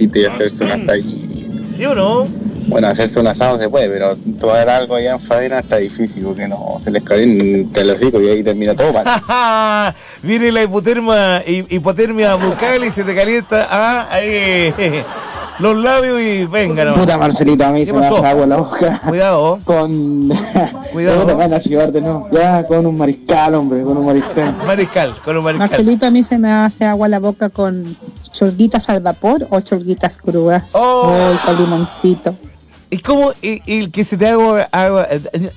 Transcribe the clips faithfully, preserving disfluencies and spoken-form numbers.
parrillita y hacerse una asadita. ¿Sí o no? Bueno, hacerse un asado se puede, pero tomar algo allá en Favena está difícil porque no se les calienta el hocico y ahí termina todo mal. Viene la hipotermia, hipotermia bucal y se te calienta ah, ahí, los labios y venga, ¿no? Puta, Marcelito, a mí se me hace agua en la boca. Cuidado. Con... Cuidado. No van a llevar de nuevo. Ya, con un mariscal, hombre, con un mariscal. Mariscal, con un mariscal. Marcelito, a mí se me hace agua en la boca con chorguitas al vapor o chorguitas crudas. Oh, oh con limoncito. Es como el, el que se te haga agua. Se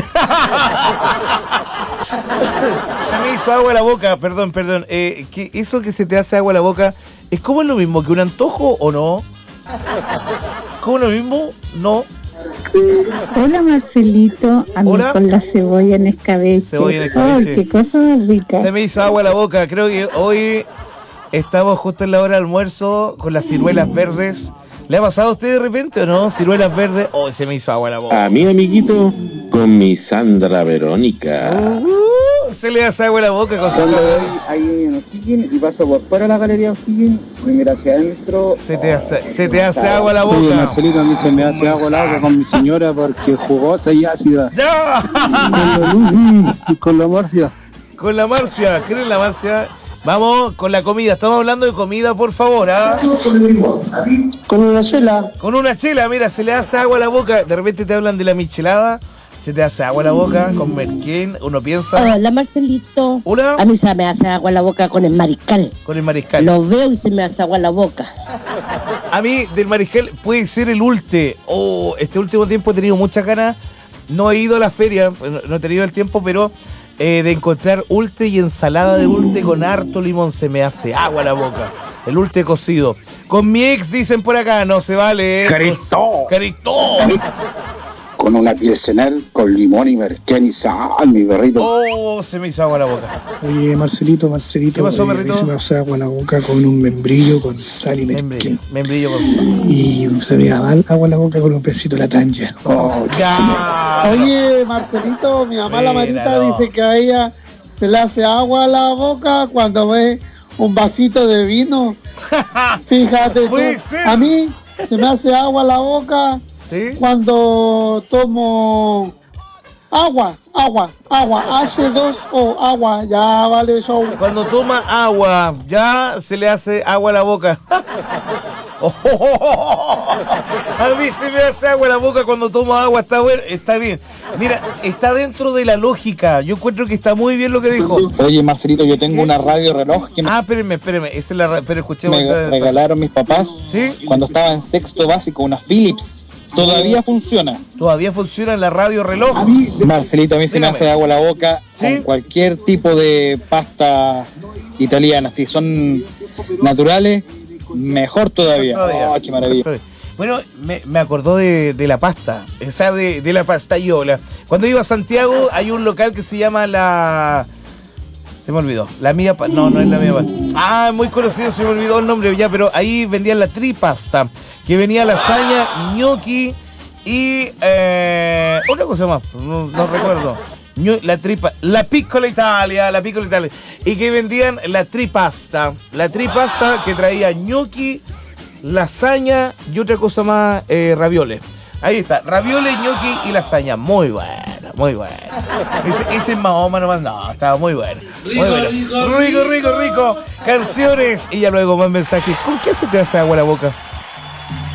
me hizo agua a la boca, perdón, perdón. Eh, que eso que se te hace agua a la boca, ¿es como lo mismo que un antojo o no? ¿Cómo lo mismo? No. Hola Marcelito, a mí Hola. con la cebolla en escabeche. Cebolla en escabeche. Oh, qué cosa más rica. Se me hizo agua a la boca. Creo que hoy estamos justo en la hora de almuerzo con las ciruelas verdes. ¿Le ha pasado a usted de repente o no? Ciruelas verdes. Oh, se me hizo agua a la boca. A mi amiguito, con mi Sandra Verónica. Uh, se le hace agua a la boca con su Cuando voy ahí en O'Higgins y paso por fuera de la galería O'Higgins, primero hacia adentro. Se te hace, se te hace agua a la boca. Oye, Marcelito, a mí se me hace agua la boca con mi señora porque es jugosa y ácida. ¡Ya! Con la, con la Marcia. Con la Marcia, ¿creen la Marcia? Vamos con la comida, estamos hablando de comida, por favor, ¿ah? Con una chela. Con una chela, mira, se le hace agua a la boca. De repente te hablan de la michelada, se te hace agua a la boca con merquén, uno piensa. Hola Marcelito. Hola. A mí se me hace agua en la boca con el mariscal. Con el mariscal. Lo veo y se me hace agua en la boca. A mí, del mariscal, puede ser el ulte. Oh, este último tiempo he tenido muchas ganas. No he ido a la feria, no, no he tenido el tiempo, pero eh, de encontrar ulte y ensalada de ulte con harto limón se me hace agua a la boca. El ulte cocido. Con mi ex dicen por acá, no se vale. ¿eh? Carito. Carito. Con una pilsener con limón y merquén y sal, mi perrito. Oh, se me hizo agua a la boca. Oye, Marcelito, Marcelito. ¿Qué pasó, oye, perrito? Se me hace agua en la boca con un membrillo, con sal y Membrillo, merquén. membrillo con sal. Y se me da mal agua en la boca con un pesito de la tanja. Oh, Ya. Oye, Marcelito, mi mamá la Marita Míralo. dice que a ella se le hace agua a la boca cuando ve un vasito de vino. Fíjate, Puede tú, ser. a mí se me hace agua a la boca ¿Sí? cuando tomo agua, agua, agua, hache dos o agua, ya vale show. Cuando toma agua, ya se le hace agua a la boca. A mí se me hace agua a la boca cuando tomo agua, está bueno, está bien. Mira, está dentro de la lógica. Yo encuentro que está muy bien lo que dijo. Oye, Marcelito, yo tengo una radio reloj que me, Ah, espérenme, espérenme, esa es la ra- pero escuchemos me esta- regalaron mis papás ¿Sí? cuando estaba en sexto básico, una Philips. Todavía funciona. Todavía funciona la radio reloj. Marcelito, a mí se me Dígame. hace agua la boca ¿Sí? con cualquier tipo de pasta italiana. Si son naturales, mejor todavía. Todavía. Oh, qué maravilla. Bueno, me, me acordó de, de la pasta, esa de, de la pastayola. Cuando iba a Santiago hay un local que se llama la... Se me olvidó. La mía... Pa- No, no es la mía pasta. Ah, muy conocido, se me olvidó el nombre ya, pero ahí vendían la tripasta, que venía lasaña, gnocchi y... Eh, otra cosa más, no, no recuerdo. Ñu- La tripa, la piccola Italia, la piccola Italia. Y que vendían la tripasta. La tripasta que traía gnocchi, lasaña y otra cosa más, eh, ravioles. Ahí está, ravioles, gnocchi y lasaña. Muy buena, muy buena. Ese, ese es Mahoma nomás, no, estaba muy bueno. Muy bueno. Rico, rico, rico. Canciones y ya luego más mensajes. ¿Con qué se te hace agua la boca?